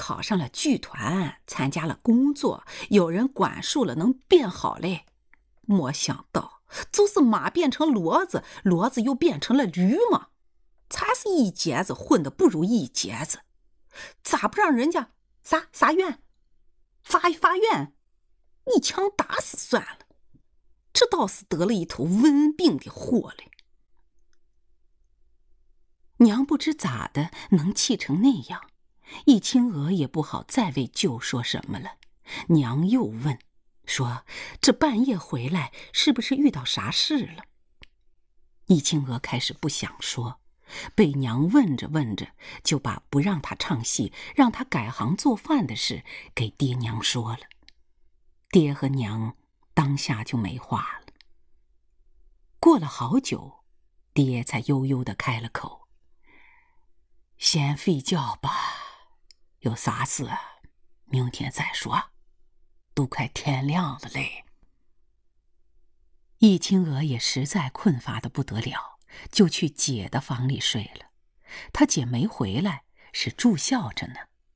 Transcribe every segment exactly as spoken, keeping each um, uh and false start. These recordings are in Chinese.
考上了剧团，参加了工作，有人管束了，能变好嘞。没想到就是马变成骡子，骡子又变成了驴嘛，才是一截子混得不如一截子。咋不让人家啥啥院发发院一枪打死算了，这倒是得了一头瘟病的祸嘞。娘不知咋的能气成那样，易清娥也不好再为舅说什么了。娘又问说，这半夜回来是不是遇到啥事了？易清娥开始不想说，被娘问着问着，就把不让她唱戏，让她改行做饭的事给爹娘说了。爹和娘当下就没话了。过了好久，爹才悠悠地开了口，先睡觉吧，有啥事明天再说，都快天亮了嘞。易清娥也实在困乏得不得了，就去姐的房里睡了。她姐没回来，是住校着呢。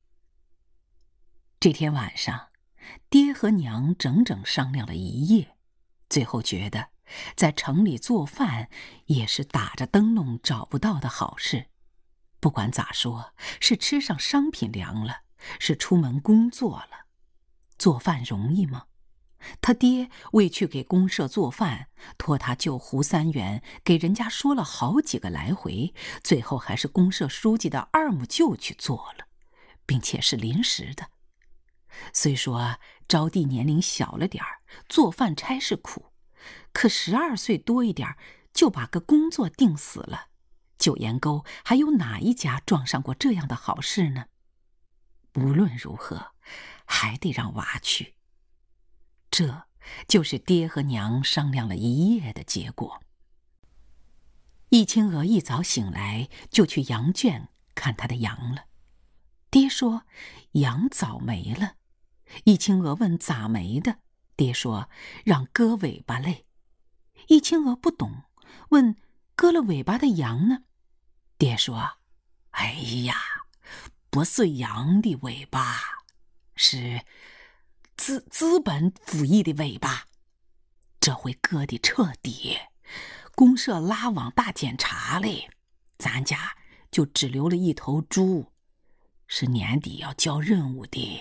这天晚上，爹和娘整整商量了一夜，最后觉得在城里做饭也是打着灯笼找不到的好事。不管咋说，是吃上商品粮了，是出门工作了。做饭容易吗？他爹为去给公社做饭，托他舅胡三元给人家说了好几个来回，最后还是公社书记的二母舅去做了，并且是临时的。虽说招娣年龄小了点儿，做饭差事苦，可十二岁多一点就把个工作定死了，九岩沟还有哪一家撞上过这样的好事呢？无论如何，还得让娃去。这就是爹和娘商量了一夜的结果。易清娥一早醒来就去羊圈看她的羊了。爹说羊早没了。易清娥问咋没的，爹说让割尾巴嘞。易清娥不懂，问割了尾巴的羊呢？爹说，哎呀，不是羊的尾巴，是资资本主义的尾巴。这回割的彻底，公社拉网大检查嘞，咱家就只留了一头猪，是年底要交任务的。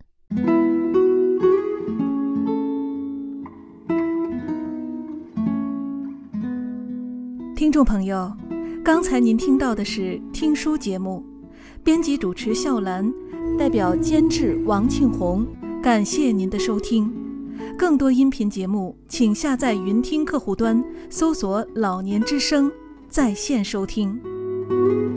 听众朋友，刚才您听到的是听书节目，编辑主持笑兰，代表监制王庆红，感谢您的收听。更多音频节目，请下载云听客户端，搜索“老年之声”在线收听。